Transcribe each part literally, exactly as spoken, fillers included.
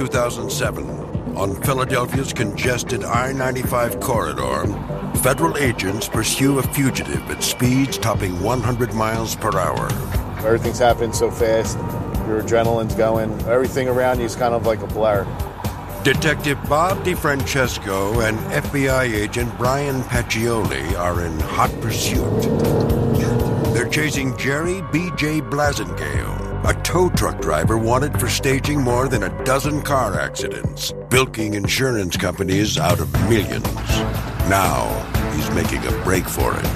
two thousand seven, on Philadelphia's congested I ninety-five corridor, federal agents pursue a fugitive at speeds topping one hundred miles per hour. Everything's happening so fast. Your adrenaline's going. Everything around you is kind of like a blur. Detective Bob DeFrancesco and F B I agent Brian Paccioli are in hot pursuit. They're chasing Jerry B J Blasingale, a tow truck driver wanted for staging more than a dozen car accidents, bilking insurance companies out of millions. Now, he's making a break for it.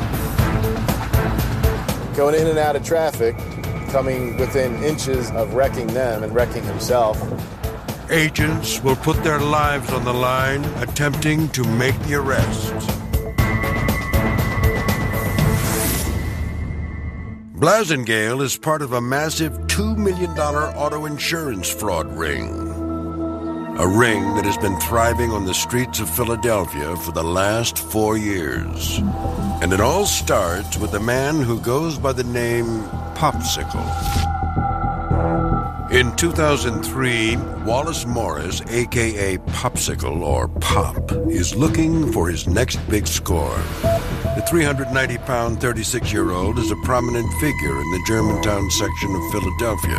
Going in and out of traffic, coming within inches of wrecking them and wrecking himself. Agents will put their lives on the line, attempting to make the arrest. Blasingale is part of a massive two million dollars auto insurance fraud ring. A ring that has been thriving on the streets of Philadelphia for the last four years. And it all starts with a man who goes by the name Popsicle. In two thousand three, Wallace Morris, a k a. Popsicle, or Pop, is looking for his next big score. The three hundred ninety pound, thirty-six-year-old is a prominent figure in the Germantown section of Philadelphia.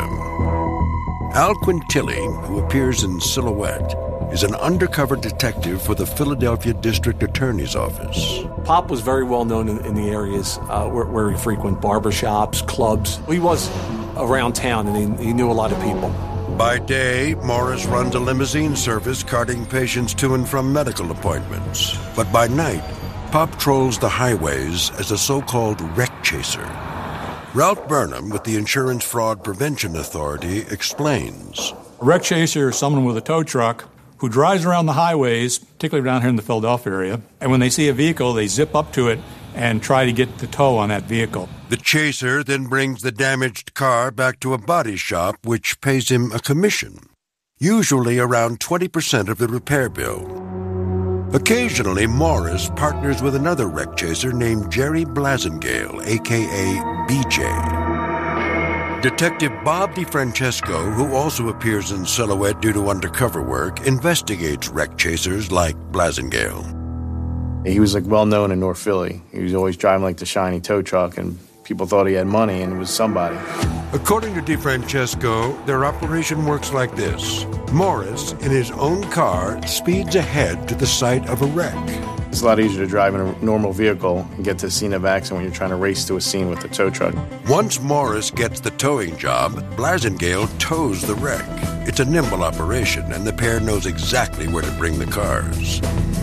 Al Quintilli, who appears in silhouette, is an undercover detective for the Philadelphia District Attorney's Office. Pop was very well known in, in the areas uh, where, where he frequented barbershops, clubs. He was around town, and he, he knew a lot of people. By day, Morris runs a limousine service carting patients to and from medical appointments. But by night, Pop trolls the highways as a so-called wreck chaser. Ralph Burnham with the Insurance Fraud Prevention Authority explains. A wreck chaser is someone with a tow truck who drives around the highways, particularly down here in the Philadelphia area, and when they see a vehicle, they zip up to it and try to get the tow on that vehicle. The chaser then brings the damaged car back to a body shop, which pays him a commission, usually around twenty percent of the repair bill. Occasionally, Morris partners with another wreck chaser named Jerry Blasingale, a k a. B J. Detective Bob DeFrancesco, who also appears in silhouette due to undercover work, investigates wreck chasers like Blasingale. He was like well known in North Philly. He was always driving like the shiny tow truck, and people thought he had money and it was somebody. According to DeFrancesco, their operation works like this. Morris, in his own car, speeds ahead to the site of a wreck. It's a lot easier to drive in a normal vehicle and get to the scene of accident when you're trying to race to a scene with the tow truck. Once Morris gets the towing job, Blasingale tows the wreck. It's a nimble operation, and the pair knows exactly where to bring the cars.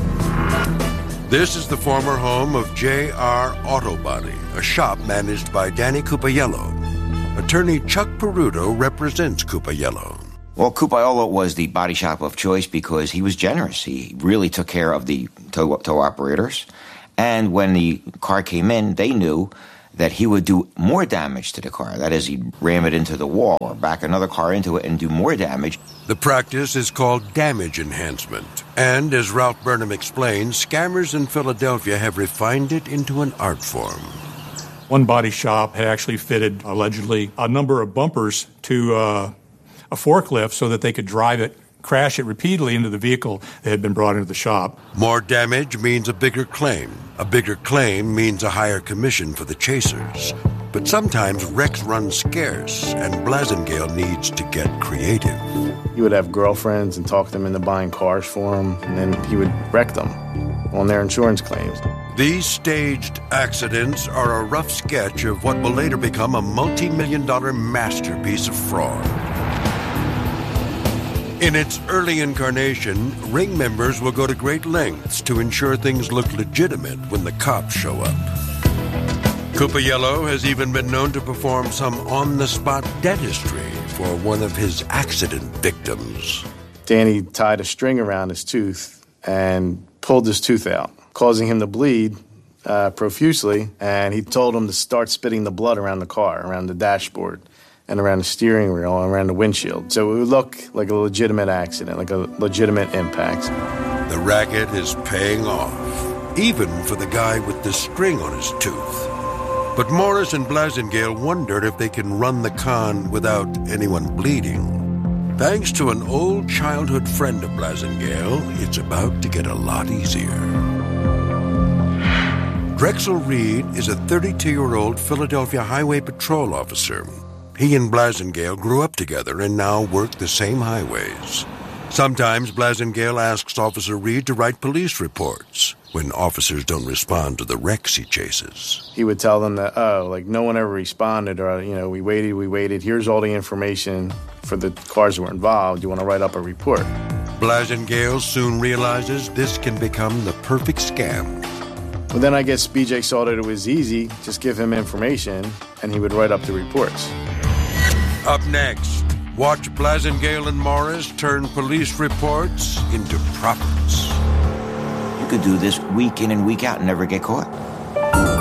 This is the former home of J R Auto Body, a shop managed by Danny Cupaiello. Attorney Chuck Peruto represents Cupaiello. Well, Cupaiello was the body shop of choice because he was generous. He really took care of the tow, tow operators. And when the car came in, they knew that he would do more damage to the car. That is, he'd ram it into the wall or back another car into it and do more damage. The practice is called damage enhancement. And as Ralph Burnham explains, scammers in Philadelphia have refined it into an art form. One body shop had actually fitted, allegedly, a number of bumpers to uh, a forklift so that they could drive it, crash it repeatedly into the vehicle that had been brought into the shop. More damage means a bigger claim. A bigger claim means a higher commission for the chasers. But sometimes wrecks run scarce, and Blasingale needs to get creative. He would have girlfriends and talk them into buying cars for him, and then he would wreck them on their insurance claims. These staged accidents are a rough sketch of what will later become a multi-million dollar masterpiece of fraud. In its early incarnation, ring members will go to great lengths to ensure things look legitimate when the cops show up. Cupaiello has even been known to perform some on-the-spot dentistry for one of his accident victims. Danny tied a string around his tooth and pulled his tooth out, causing him to bleed uh, profusely, and he told him to start spitting the blood around the car, around the dashboard, and around the steering wheel, and around the windshield. So it would look like a legitimate accident, like a legitimate impact. The racket is paying off, even for the guy with the string on his tooth. But Morris and Blasingale wondered if they can run the con without anyone bleeding. Thanks to an old childhood friend of Blasingale, it's about to get a lot easier. Drexel Reed is a thirty-two-year-old Philadelphia Highway Patrol officer. He and Blasingale grew up together and now work the same highways. Sometimes Blasingale asks Officer Reed to write police reports when officers don't respond to the wrecks he chases. He would tell them that, oh, like, no one ever responded, or, you know, we waited, we waited. Here's all the information for the cars that were involved. You want to write up a report. Blasingale soon realizes this can become the perfect scam. Well, then I guess B J saw that it was easy. Just give him information, and he would write up the reports. Up next, watch Blasingale and Morris turn police reports into profits. You could do this week in and week out and never get caught.